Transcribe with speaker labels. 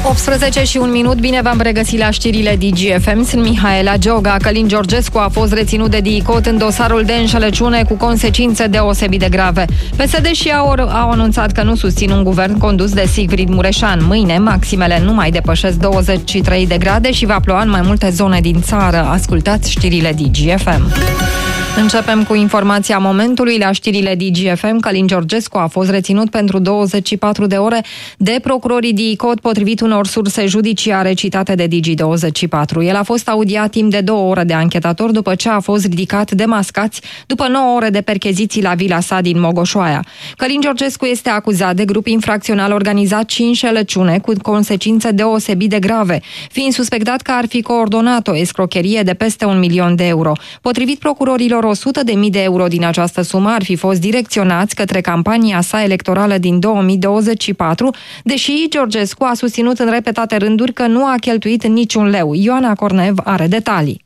Speaker 1: 18 și 1 minut, bine v-am regăsit la știrile DGFM. Sunt Mihaela Gioga. Călin Georgescu a fost reținut de DICOT în dosarul de înșelăciune cu consecințe deosebit de grave. PSD și au anunțat că nu susțin un guvern condus de Sigrid Mureșan. Mâine, maximele nu mai depășesc 23 de grade și va ploua în mai multe zone din țară. Ascultați știrile DGFM. Începem cu informația momentului. La știrile DGFM, Călin Georgescu a fost reținut pentru 24 de ore de procurorii DICOT, potrivit unor surse judiciare citate de Digi24. El a fost audiat timp de 2 ore de anchetator după ce a fost ridicat de mascați după 9 ore de percheziții la vila sa din Mogoșoaia. Călin Georgescu este acuzat de grup infracțional organizat și înșelăciune cu consecințe deosebit de grave, fiind suspectat că ar fi coordonat o escrocherie de peste 1 milion de euro. Potrivit procurorilor, 100.000 de euro din această sumă ar fi fost direcționați către campania sa electorală din 2024, deși Georgescu a susținut în repetate rânduri că nu a cheltuit niciun leu. Ioana Cornev are detalii.